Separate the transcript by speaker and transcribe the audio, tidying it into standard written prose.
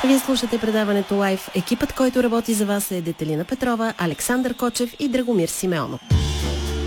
Speaker 1: Вие слушате предаването Лайф. Екипът, който работи за вас, е Детелина Петрова, Александър Кочев и Драгомир Симеонов.